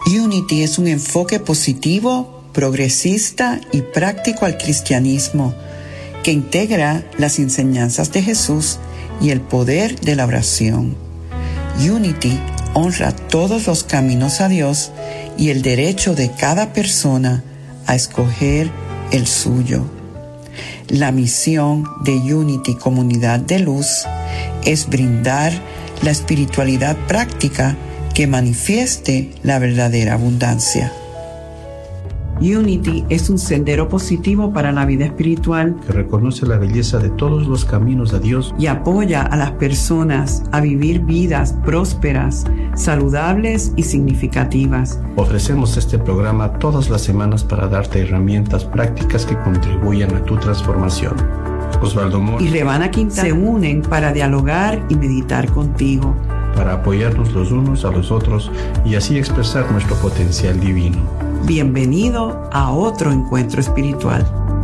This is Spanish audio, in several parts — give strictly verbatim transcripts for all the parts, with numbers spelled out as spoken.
Unity es un enfoque positivo, progresista y práctico al cristianismo que integra las enseñanzas de Jesús y el poder de la oración. Unity honra todos los caminos a Dios y el derecho de cada persona a escoger el suyo. La misión de Unity Comunidad de Luz es brindar la espiritualidad práctica que manifieste la verdadera abundancia. Unity es un sendero positivo para la vida espiritual que reconoce la belleza de todos los caminos de Dios y apoya a las personas a vivir vidas prósperas, saludables y significativas. Ofrecemos este programa todas las semanas para darte herramientas prácticas que contribuyan a tu transformación. Osvaldo Mora y Revana Quintana se unen para dialogar y meditar contigo, para apoyarnos los unos a los otros y así expresar nuestro potencial divino. Bienvenido a otro encuentro espiritual.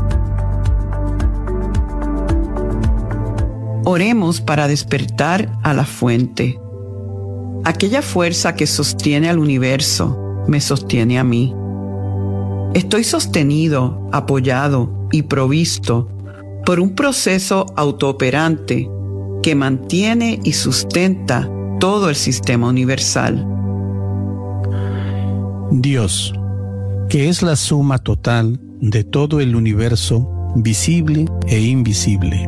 Oremos para despertar a la fuente. Aquella fuerza que sostiene al universo me sostiene a mí. Estoy sostenido, apoyado y provisto por un proceso autooperante que mantiene y sustenta todo el sistema universal. Dios, que es la suma total de todo el universo visible e invisible.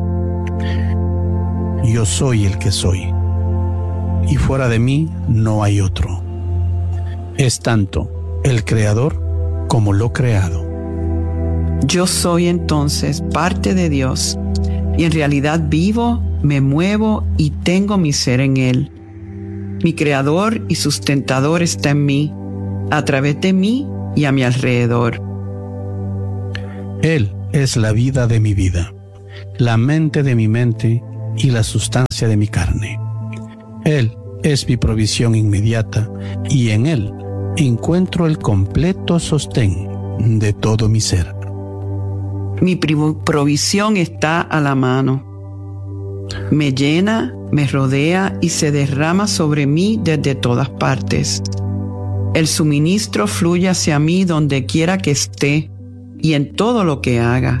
Yo soy el que soy, y fuera de mí no hay otro. Es tanto el creador como lo creado. Yo soy entonces parte de Dios, y en realidad vivo, me muevo y tengo mi ser en Él. Mi creador y sustentador está en mí, a través de mí y a mi alrededor. Él es la vida de mi vida, la mente de mi mente y la sustancia de mi carne. Él es mi provisión inmediata y en Él encuentro el completo sostén de todo mi ser. Mi provisión está a la mano. Me llena, me rodea y se derrama sobre mí desde todas partes. El suministro fluye hacia mí donde quiera que esté y en todo lo que haga.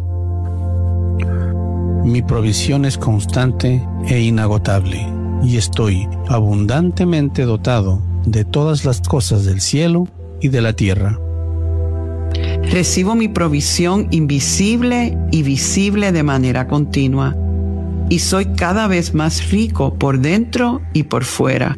Mi provisión es constante e inagotable y estoy abundantemente dotado de todas las cosas del cielo y de la tierra. Recibo mi provisión invisible y visible de manera continua y soy cada vez más rico por dentro y por fuera.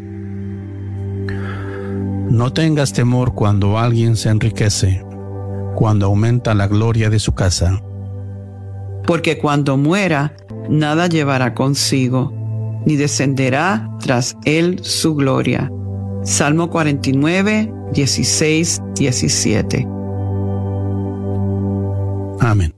No tengas temor cuando alguien se enriquece, cuando aumenta la gloria de su casa. Porque cuando muera, nada llevará consigo, ni descenderá tras él su gloria. Salmo cuarenta y nueve, dieciséis, diecisiete. Amén.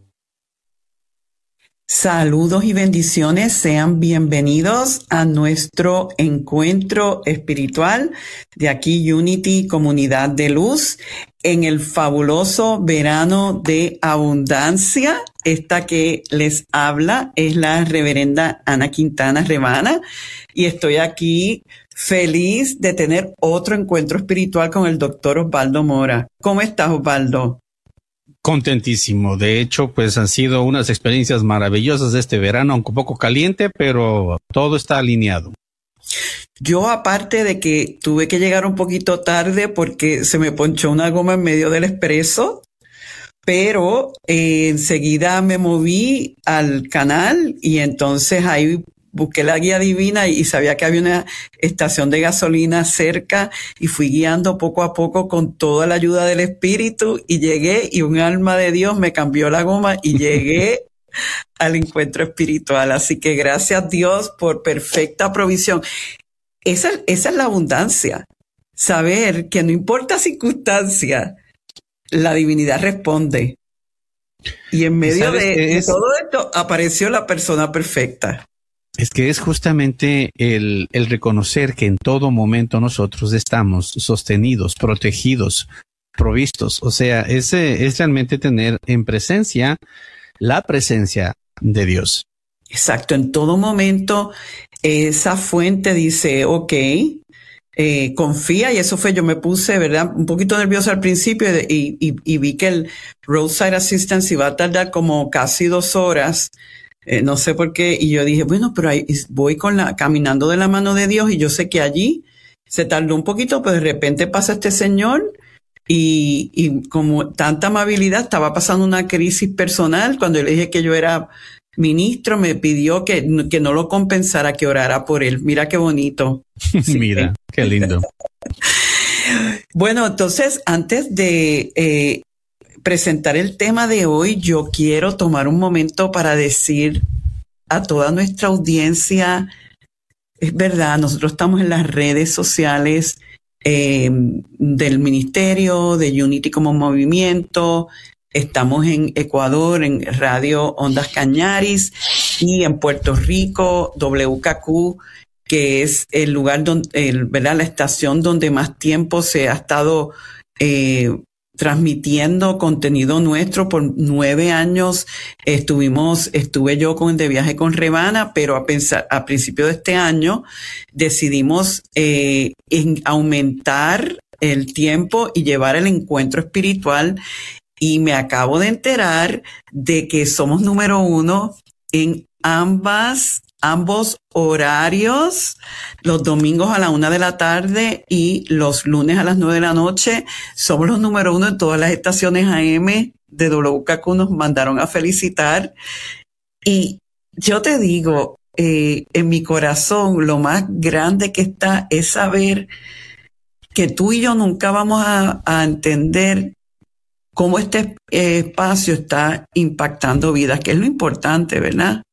Saludos y bendiciones, sean bienvenidos a nuestro encuentro espiritual de aquí Unity Comunidad de Luz en el fabuloso verano de abundancia. Esta que les habla es la reverenda Ana Quintana Revana y estoy aquí feliz de tener otro encuentro espiritual con el doctor Osvaldo Mora. ¿Cómo estás, Osvaldo? Contentísimo. De hecho, pues han sido unas experiencias maravillosas de este verano, aunque un poco caliente, pero todo está alineado. Yo, aparte de que tuve que llegar un poquito tarde porque se me ponchó una goma en medio del expreso, pero eh, enseguida me moví al canal y entonces ahí busqué la guía divina y sabía que había una estación de gasolina cerca y fui guiando poco a poco con toda la ayuda del Espíritu y llegué y un alma de Dios me cambió la goma y llegué al encuentro espiritual. Así que gracias Dios por perfecta provisión. Esa, esa es la abundancia. Saber que no importa circunstancia, la divinidad responde. Y en medio de, de todo esto apareció la persona perfecta. Es que es justamente el, el reconocer que en todo momento nosotros estamos sostenidos, protegidos, provistos. O sea, ese es realmente tener en presencia la presencia de Dios. Exacto. En todo momento esa fuente dice, ok, eh, confía, y eso fue, yo me puse, ¿verdad? Un poquito nerviosa al principio y, y, y vi que el roadside assistance iba a tardar como casi dos horas. Eh, no sé por qué, y yo dije, bueno, pero ahí voy con la, caminando de la mano de Dios, y yo sé que allí se tardó un poquito, pero de repente pasa este señor, y, y como tanta amabilidad, estaba pasando una crisis personal. Cuando yo le dije que yo era ministro, me pidió que, que no lo compensara, que orara por él. Mira qué bonito. Sí. Mira, qué lindo. Bueno, entonces, antes de eh, presentar el tema de hoy, yo quiero tomar un momento para decir a toda nuestra audiencia, es verdad, nosotros estamos en las redes sociales eh, del ministerio, de Unity como movimiento, estamos en Ecuador, en Radio Ondas Cañaris, y en Puerto Rico, W K Q, que es el lugar donde, el, ¿verdad? La estación donde más tiempo se ha estado eh, transmitiendo contenido nuestro. Por nueve años estuvimos, estuve yo con de viaje con Rebana, pero a pensar, a principio de este año decidimos eh, en aumentar el tiempo y llevar el encuentro espiritual, y me acabo de enterar de que somos número uno en ambas ambos horarios, los domingos a la una de la tarde y los lunes a las nueve de la noche. Somos los número uno en todas las estaciones A M de W K Q. Nos mandaron a felicitar. Y yo te digo, eh, en mi corazón, lo más grande que está es saber que tú y yo nunca vamos a, a entender cómo este eh, espacio está impactando vidas, que es lo importante, ¿verdad?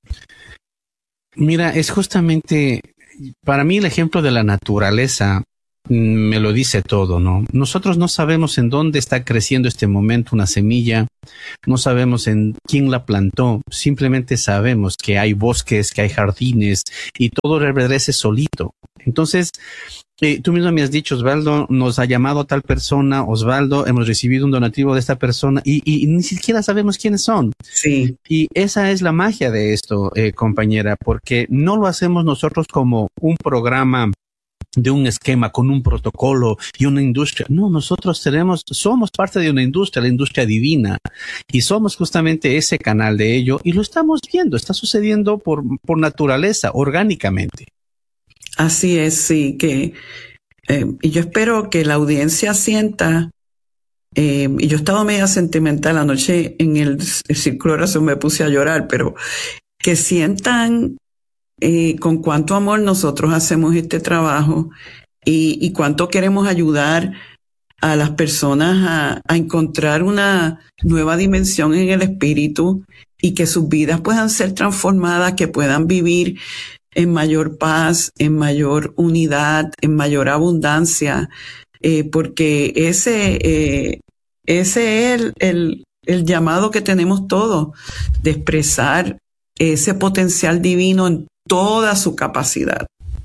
Mira, es justamente, para mí el ejemplo de la naturaleza me lo dice todo, ¿no? Nosotros no sabemos en dónde está creciendo este momento una semilla, no sabemos en quién la plantó, simplemente sabemos que hay bosques, que hay jardines, y todo reverdece solito. Entonces, eh, tú mismo me has dicho, Osvaldo, nos ha llamado tal persona, Osvaldo, hemos recibido un donativo de esta persona, y, y, y ni siquiera sabemos quiénes son. Sí. Y esa es la magia de esto, eh, compañera, porque no lo hacemos nosotros como un programa de un esquema con un protocolo y una industria. No, nosotros tenemos, somos parte de una industria, la industria divina, y somos justamente ese canal de ello, y lo estamos viendo, está sucediendo por, por naturaleza, orgánicamente. Así es, sí, que eh, y yo espero que la audiencia sienta, eh, y yo he estado media sentimental anoche en el, el círculo de oración, me puse a llorar, pero que sientan eh, con cuánto amor nosotros hacemos este trabajo, y, y cuánto queremos ayudar a las personas a, a encontrar una nueva dimensión en el espíritu, y que sus vidas puedan ser transformadas, que puedan vivir en mayor paz, en mayor unidad, en mayor abundancia, eh, porque ese, eh, ese es el, el, el llamado que tenemos todos, de expresar ese potencial divino en toda su capacidad.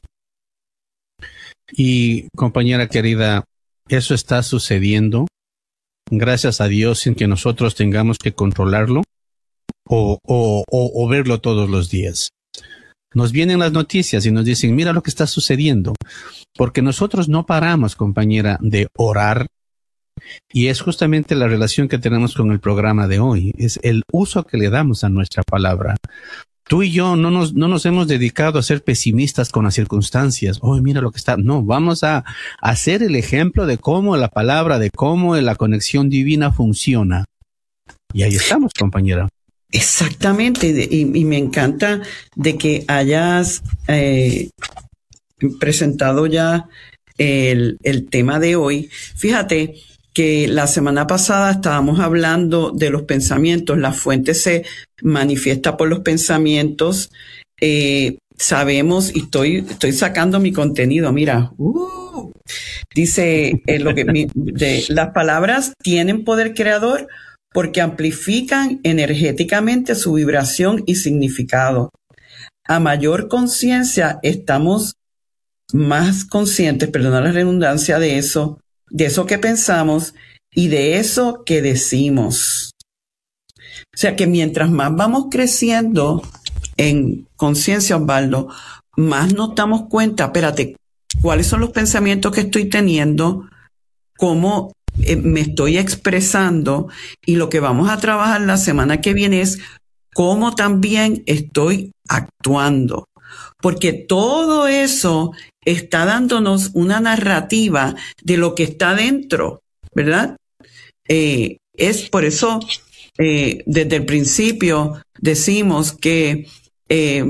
Y, compañera querida, eso está sucediendo, gracias a Dios, sin que nosotros tengamos que controlarlo o, o, o, o verlo todos los días. Nos vienen las noticias y nos dicen, mira lo que está sucediendo, porque nosotros no paramos, compañera, de orar, y es justamente la relación que tenemos con el programa de hoy, es el uso que le damos a nuestra palabra. Tú y yo no nos, no nos hemos dedicado a ser pesimistas con las circunstancias. Oh, mira lo que está. No, vamos a hacer el ejemplo de cómo la palabra, de cómo la conexión divina funciona. Y ahí estamos, compañera. Exactamente, y, y me encanta de que hayas eh, presentado ya el, el tema de hoy. Fíjate que la semana pasada estábamos hablando de los pensamientos. La fuente se manifiesta por los pensamientos. Eh, sabemos, y estoy, estoy sacando mi contenido, mira, uh, dice eh, lo que mi, de, las palabras tienen poder creador porque amplifican energéticamente su vibración y significado. A mayor conciencia estamos más conscientes, perdona la redundancia, de eso, de eso que pensamos y de eso que decimos. O sea que mientras más vamos creciendo en conciencia, Osvaldo, más nos damos cuenta, espérate, cuáles son los pensamientos que estoy teniendo, cómo eh, me estoy expresando, y lo que vamos a trabajar la semana que viene es cómo también estoy actuando. Porque todo eso está dándonos una narrativa de lo que está dentro, ¿verdad? Eh, es por eso, eh, desde el principio decimos que eh,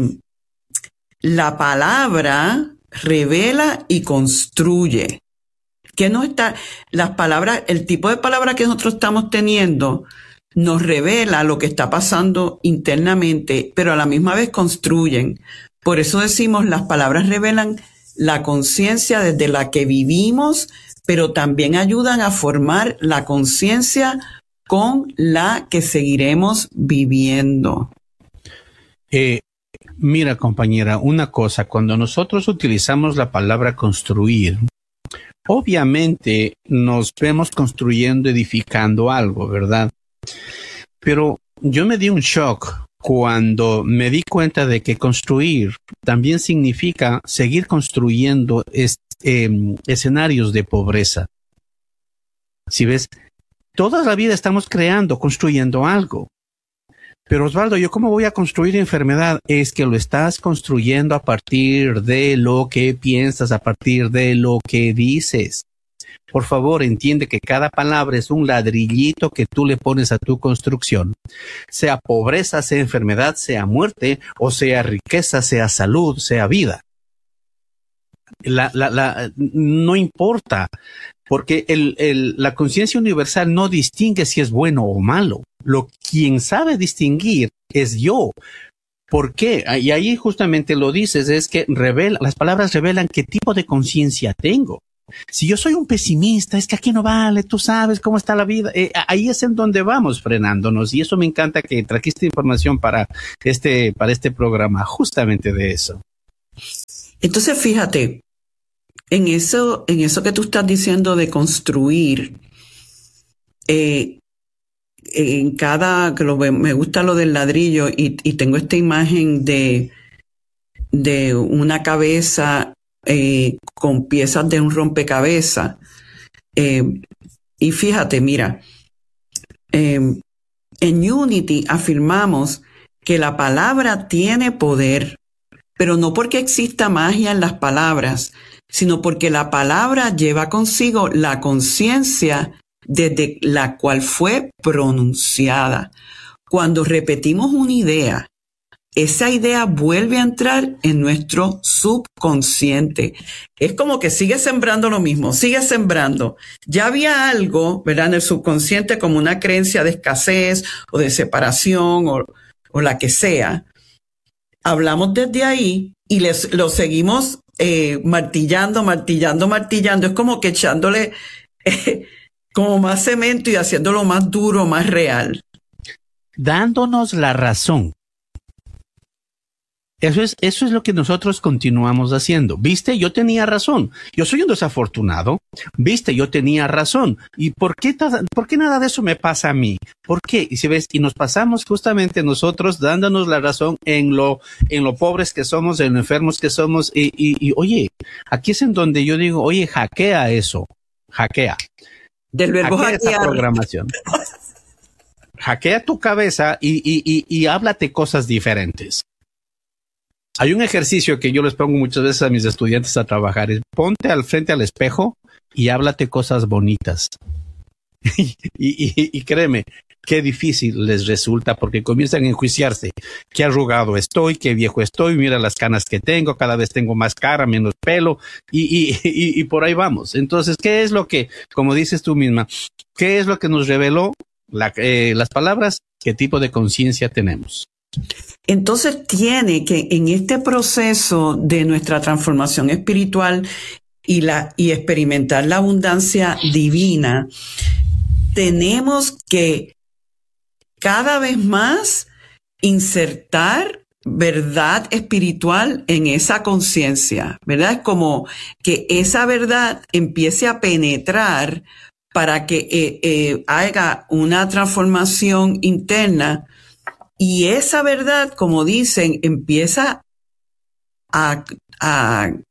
la palabra revela y construye. Que no está, las palabras, el tipo de palabra que nosotros estamos teniendo nos revela lo que está pasando internamente, pero a la misma vez construyen. Por eso decimos, las palabras revelan la conciencia desde la que vivimos, pero también ayudan a formar la conciencia con la que seguiremos viviendo. Eh, mira, compañera, una cosa, cuando nosotros utilizamos la palabra construir, obviamente nos vemos construyendo, edificando algo, ¿verdad? Pero yo me di un shock cuando me di cuenta de que construir también significa seguir construyendo es, eh, escenarios de pobreza. Si ves, toda la vida estamos creando, construyendo algo. Pero Osvaldo, ¿yo cómo voy a construir enfermedad? Es que lo estás construyendo a partir de lo que piensas, a partir de lo que dices. Por favor, entiende que cada palabra es un ladrillito que tú le pones a tu construcción. Sea pobreza, sea enfermedad, sea muerte, o sea riqueza, sea salud, sea vida. La, la, la, no importa, porque el, el, la conciencia universal no distingue si es bueno o malo. Lo quien sabe distinguir es yo. ¿Por qué? Y ahí justamente lo dices, es que revela, las palabras revelan qué tipo de conciencia tengo. Si yo soy un pesimista, es que aquí no vale, tú sabes cómo está la vida. Eh, ahí es en donde vamos frenándonos, y eso me encanta que trajiste información para este, para este programa, justamente de eso. Entonces, fíjate, en eso, en eso que tú estás diciendo de construir, eh, en cada, que lo, me gusta lo del ladrillo, y, y tengo esta imagen de, de una cabeza eh, con piezas de un rompecabezas. Eh, y fíjate, mira, eh, en Unity afirmamos que la palabra tiene poder, pero no porque exista magia en las palabras, sino porque la palabra lleva consigo la conciencia desde la cual fue pronunciada. Cuando repetimos una idea, esa idea vuelve a entrar en nuestro subconsciente. Es como que sigue sembrando lo mismo, sigue sembrando. Ya había algo, ¿verdad?, en el subconsciente, como una creencia de escasez o de separación o, o la que sea. Hablamos desde ahí y les, lo seguimos eh, martillando, martillando, martillando. Es como que echándole eh, como más cemento y haciéndolo más duro, más real. Dándonos la razón. Eso es, eso es lo que nosotros continuamos haciendo. ¿Viste? Yo tenía razón. Yo soy un desafortunado. ¿Viste? Yo tenía razón. ¿Y por qué, por qué nada de eso me pasa a mí? ¿Por qué? Y si ves, y nos pasamos justamente nosotros dándonos la razón en lo, en lo pobres que somos, en lo enfermos que somos. Y, y, y oye, aquí es en donde yo digo, oye, hackea eso. Hackea. Del verbo hackea hackear. esa programación. Hackea tu cabeza y, y, y, y háblate cosas diferentes. Hay un ejercicio que yo les pongo muchas veces a mis estudiantes a trabajar. Es ponte al frente al espejo y háblate cosas bonitas. y, y, y créeme, qué difícil les resulta porque comienzan a enjuiciarse. Qué arrugado estoy, qué viejo estoy, mira las canas que tengo, cada vez tengo más cara, menos pelo y, y, y, y por ahí vamos. Entonces, ¿qué es lo que, como dices tú misma, qué es lo que nos reveló la, eh, las palabras? ¿Qué tipo de conciencia tenemos? Entonces tiene que, en este proceso de nuestra transformación espiritual y, la, y experimentar la abundancia divina, tenemos que cada vez más insertar verdad espiritual en esa conciencia, ¿verdad? Es como que esa verdad empiece a penetrar para que eh, eh, haga una transformación interna. Y esa verdad, como dicen, empieza a, a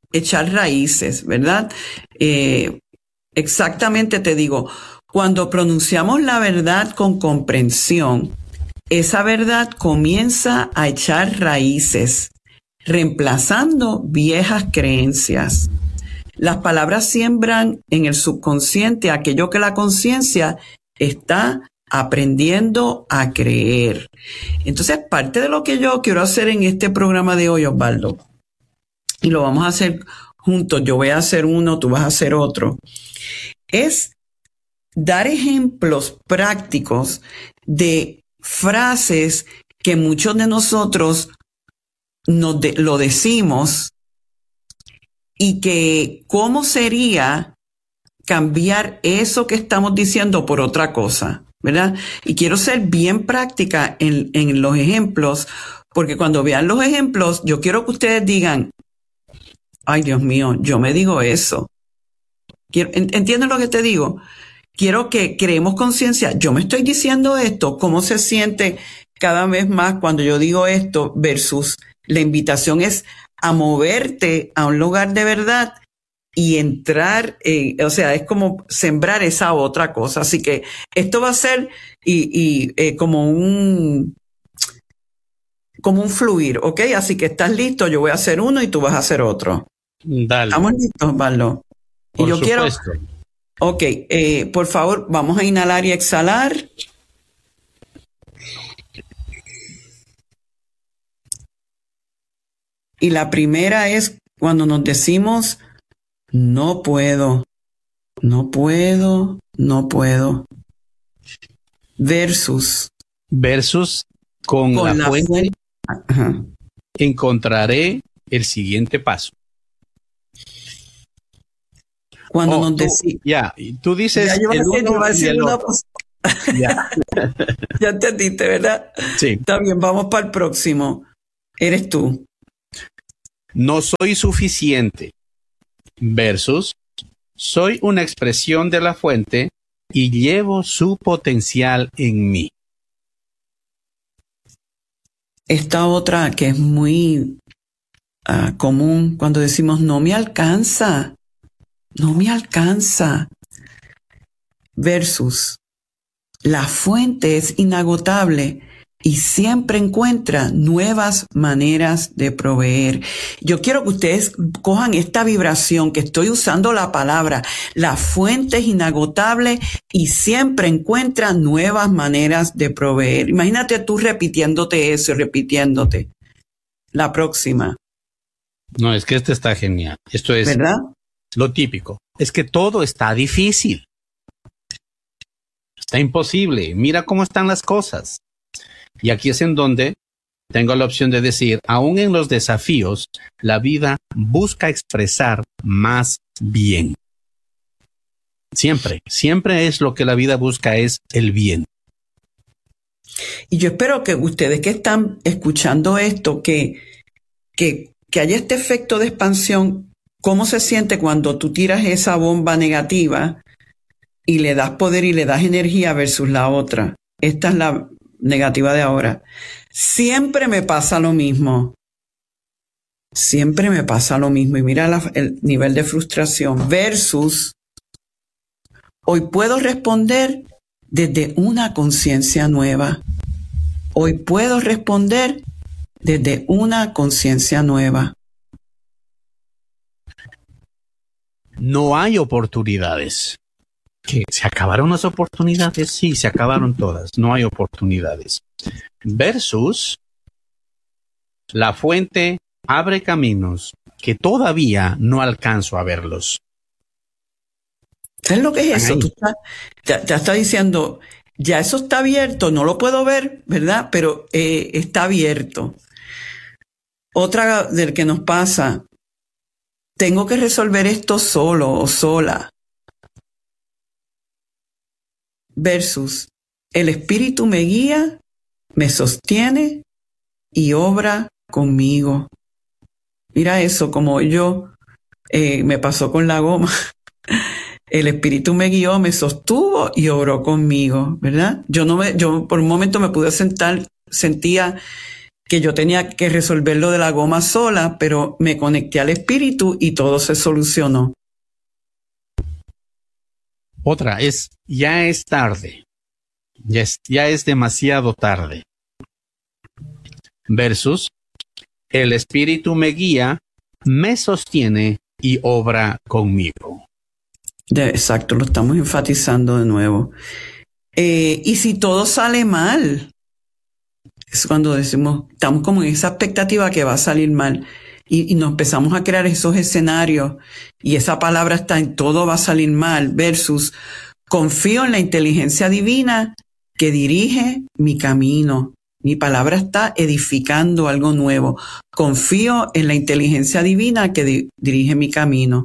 echar raíces, ¿verdad? Eh, exactamente te digo, cuando pronunciamos la verdad con comprensión, esa verdad comienza a echar raíces, reemplazando viejas creencias. Las palabras siembran en el subconsciente aquello que la conciencia está aprendiendo a creer. Entonces, parte de lo que yo quiero hacer en este programa de hoy, Osvaldo, y lo vamos a hacer juntos, yo voy a hacer uno, tú vas a hacer otro, es dar ejemplos prácticos de frases que muchos de nosotros nos de, lo decimos y que cómo sería cambiar eso que estamos diciendo por otra cosa, ¿verdad? Y quiero ser bien práctica en, en los ejemplos, porque cuando vean los ejemplos, yo quiero que ustedes digan, ay, Dios mío, yo me digo eso. Quiero, ¿entienden lo que te digo? Quiero que creemos conciencia. Yo me estoy diciendo esto, ¿cómo se siente cada vez más cuando yo digo esto versus la invitación es a moverte a un lugar de verdad y entrar, eh, o sea, es como sembrar esa otra cosa. Así que esto va a ser y, y eh, como un como un fluir, ¿ok? Así que estás listo, yo voy a hacer uno y tú vas a hacer otro. Dale. ¿Estamos listos, Osvaldo? Y Por yo supuesto. quiero... Ok, eh, por favor, vamos a inhalar y exhalar. Y la primera es cuando nos decimos, no puedo, no puedo, no puedo. Versus. Versus con, Con la, la fuente, fuente. Ajá. encontraré el siguiente paso. Cuando Oh, nos tú- decimos. Ya, y tú dices Ya, yo el voy a decir- yo uno voy a y decir el una otro. cosa. Ya. Ya entendiste, ¿verdad? Sí. Está bien, vamos para el próximo. Eres tú. No soy suficiente. Versus soy una expresión de la fuente y llevo su potencial en mí. Esta otra que es muy ah, común cuando decimos no me alcanza, no me alcanza. Versus la fuente es inagotable y siempre encuentra nuevas maneras de proveer. Yo quiero que ustedes cojan esta vibración que estoy usando la palabra. La fuente es inagotable y siempre encuentra nuevas maneras de proveer. Imagínate tú repitiéndote eso y repitiéndote. La próxima, No, es que este está genial. Esto es ¿verdad? lo típico. Es que todo está difícil. Está imposible. Mira cómo están las cosas. Y aquí es en donde tengo la opción de decir, aún en los desafíos, la vida busca expresar más bien. Siempre, siempre es lo que la vida busca, es el bien. Y yo espero que ustedes que están escuchando esto, que, que, que haya este efecto de expansión, cómo se siente cuando tú tiras esa bomba negativa y le das poder y le das energía versus la otra. Esta es la negativa de ahora. Siempre me pasa lo mismo. Siempre me pasa lo mismo. Y mira la, el nivel de frustración versus hoy puedo responder desde una conciencia nueva. Hoy puedo responder desde una conciencia nueva. No hay oportunidades. ¿Qué? ¿Se acabaron las oportunidades? Sí, se acabaron todas. No hay oportunidades. Versus la fuente abre caminos que todavía no alcanzo a verlos. ¿Sabes lo que es eso? Ahí. Tú estás, te, te está diciendo, ya eso está abierto, no lo puedo ver, ¿verdad? Pero eh, está abierto. Otra del que nos pasa, tengo que resolver esto solo o sola. Versus, el espíritu me guía, me sostiene y obra conmigo. Mira eso, como yo eh, me pasó con la goma. El espíritu me guió, me sostuvo y obró conmigo, ¿verdad? Yo no me, yo por un momento me pude sentar, sentía que yo tenía que resolver lo de la goma sola, pero me conecté al espíritu y todo se solucionó. Otra es, ya es tarde. Ya es, ya es demasiado tarde. Versus, el espíritu me guía, me sostiene y obra conmigo. De, exacto, lo estamos enfatizando de nuevo. Eh, y si todo sale mal, es cuando decimos, estamos como en esa expectativa que va a salir mal. Y, y nos empezamos a crear esos escenarios y esa palabra está en todo va a salir mal versus confío en la inteligencia divina que dirige mi camino. Mi palabra está edificando algo nuevo. Confío en la inteligencia divina que di- dirige mi camino.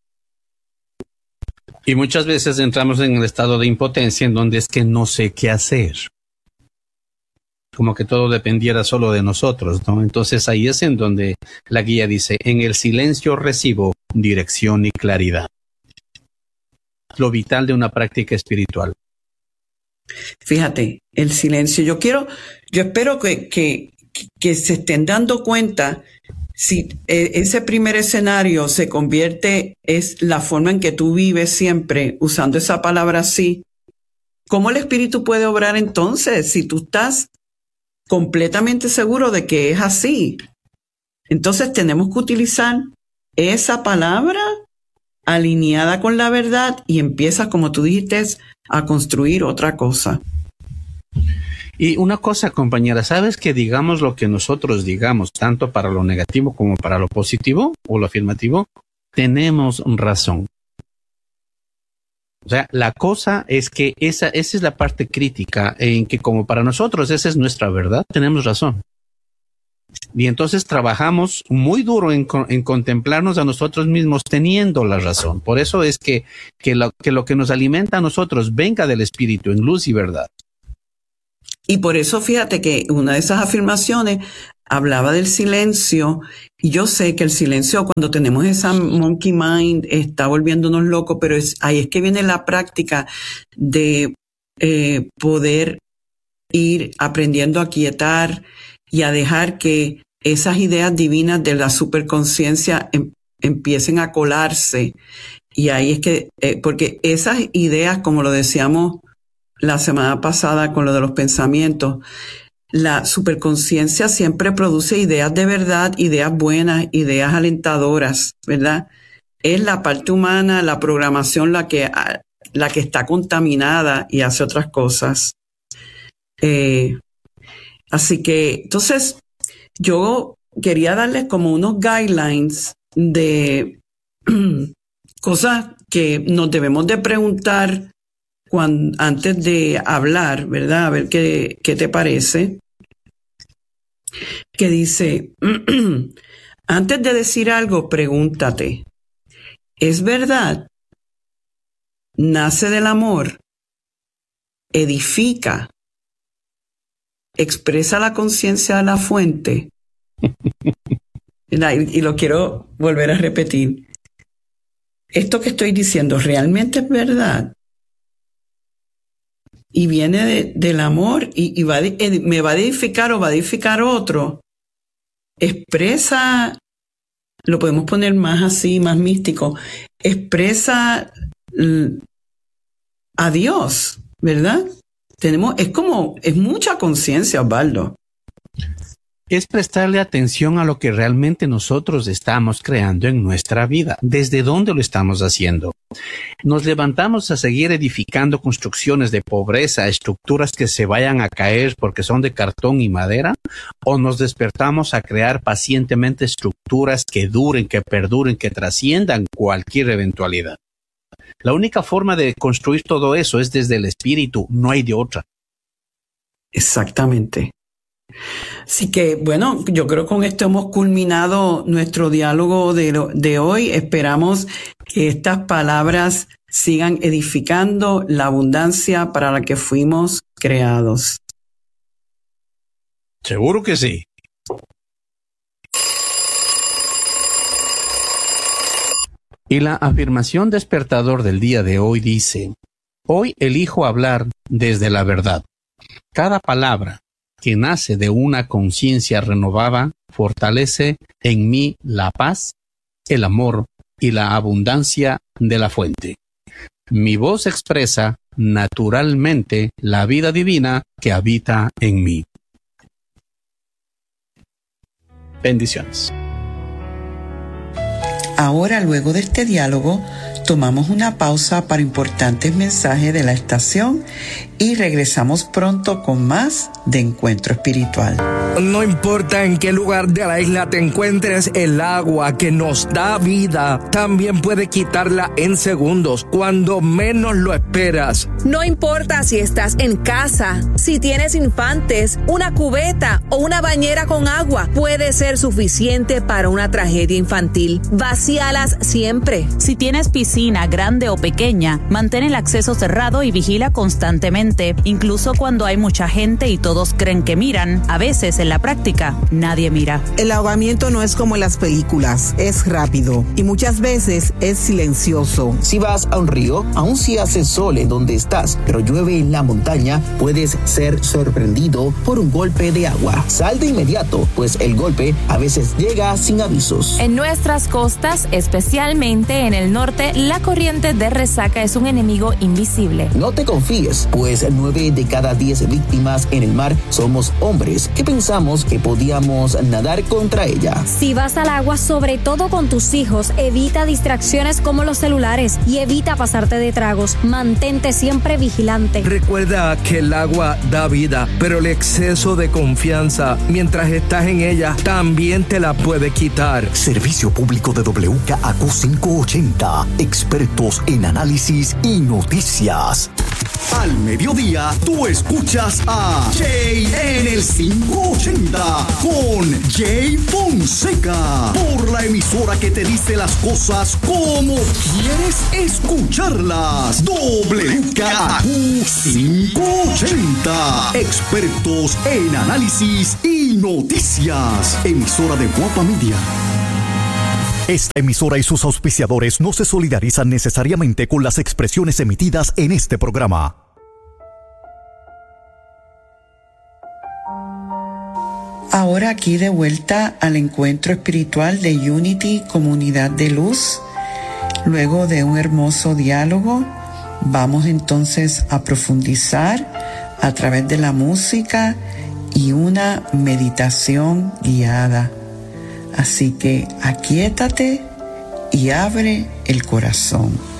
Y muchas veces entramos en el estado de impotencia en donde es que no sé qué hacer. Como que todo dependiera solo de nosotros, ¿no? Entonces ahí es en donde la guía dice, en el silencio recibo dirección y claridad. Lo vital de una práctica espiritual. Fíjate, el silencio. Yo quiero, yo espero que, que, que se estén dando cuenta si eh, ese primer escenario se convierte, es la forma en que tú vives siempre, usando esa palabra así. ¿Cómo el espíritu puede obrar entonces si tú estás completamente seguro de que es así? Entonces tenemos que utilizar esa palabra alineada con la verdad y empiezas, como tú dijiste, a construir otra cosa. Y una cosa, compañera, ¿sabes que digamos lo que nosotros digamos, tanto para lo negativo como para lo positivo o lo afirmativo? Tenemos razón. O sea, la cosa es que esa, esa es la parte crítica en que como para nosotros esa es nuestra verdad, tenemos razón. Y entonces trabajamos muy duro en, en contemplarnos a nosotros mismos teniendo la razón. Por eso es que, que, lo, que lo que nos alimenta a nosotros venga del espíritu en luz y verdad. Y por eso fíjate que una de esas afirmaciones hablaba del silencio. Y yo sé que el silencio, cuando tenemos esa monkey mind, está volviéndonos locos, pero es, ahí es que viene la práctica de eh, poder ir aprendiendo a quietar y a dejar que esas ideas divinas de la superconciencia em, empiecen a colarse. Y ahí es que, eh, porque esas ideas, como lo decíamos la semana pasada con lo de los pensamientos, la superconciencia siempre produce ideas de verdad, ideas buenas, ideas alentadoras, ¿verdad? Es la parte humana, la programación la que, la que está contaminada y hace otras cosas. Eh, así que, entonces, yo quería darles como unos guidelines de cosas que nos debemos de preguntar cuando, antes de hablar, ¿verdad? A ver qué, qué te parece. Que dice, antes de decir algo, pregúntate, ¿es verdad? ¿Nace del amor? ¿Edifica? ¿Expresa la conciencia de la fuente? Y lo quiero volver a repetir. Esto que estoy diciendo, ¿realmente es verdad? Y viene de, del amor y, y va de, me va a edificar o va a edificar otro. Expresa, lo podemos poner más así, más místico, expresa l, a Dios, ¿verdad? Tenemos, es como, es mucha conciencia, Osvaldo. Es prestarle atención a lo que realmente nosotros estamos creando en nuestra vida. ¿Desde dónde lo estamos haciendo? ¿Nos levantamos a seguir edificando construcciones de pobreza, estructuras que se vayan a caer porque son de cartón y madera? ¿O nos despertamos a crear pacientemente estructuras que duren, que perduren, que trasciendan cualquier eventualidad? La única forma de construir todo eso es desde el espíritu, no hay de otra. Exactamente. Así que, bueno, yo creo que con esto hemos culminado nuestro diálogo de, lo, de hoy. Esperamos que estas palabras sigan edificando la abundancia para la que fuimos creados. Seguro que sí. Y la afirmación despertador del día de hoy dice, hoy elijo hablar desde la verdad. Cada palabra, que nace de una conciencia renovada, fortalece en mí la paz, el amor y la abundancia de la fuente. Mi voz expresa naturalmente la vida divina que habita en mí. Bendiciones. Ahora, luego de este diálogo, tomamos una pausa para importantes mensajes de la estación y regresamos pronto con más de Encuentro Espiritual. No importa en qué lugar de la isla te encuentres, el agua que nos da vida también puede quitarla en segundos, cuando menos lo esperas. No importa si estás en casa, si tienes infantes, una cubeta o una bañera con agua, puede ser suficiente para una tragedia infantil. Vacíalas siempre. Si tienes piscina grande o pequeña, mantén el acceso cerrado y vigila constantemente, incluso cuando hay mucha gente y todos creen que miran. A veces en la práctica nadie mira. El ahogamiento no es como en las películas, es rápido y muchas veces es silencioso. Si vas a un río, aun si hace sol en donde estás, pero llueve en la montaña, puedes ser sorprendido por un golpe de agua. Sal de inmediato, pues el golpe a veces llega sin avisos. En nuestras costas, especialmente en el norte, la corriente de resaca es un enemigo invisible. No te confíes, pues nueve de cada diez víctimas en el mar somos hombres que pensamos que podíamos nadar contra ella. Si vas al agua, sobre todo con tus hijos, evita distracciones como los celulares y evita pasarte de tragos. Mantente siempre vigilante. Recuerda que el agua da vida, pero el exceso de confianza mientras estás en ella también te la puede quitar. Servicio público de W K A Q quinientos ochenta, expertos en análisis y noticias. Al mediodía, tú escuchas a Jay en el quinientos ochenta con Jay Fonseca por la emisora que te dice las cosas como quieres escucharlas. W K A Q quinientos ochenta, expertos en análisis y noticias. Emisora de Guapa Media. Esta emisora y sus auspiciadores no se solidarizan necesariamente con las expresiones emitidas en este programa. Ahora aquí de vuelta al encuentro espiritual de Unity, Comunidad de Luz. Luego de un hermoso diálogo, vamos entonces a profundizar a través de la música y una meditación guiada. Así que aquíétate y abre el corazón.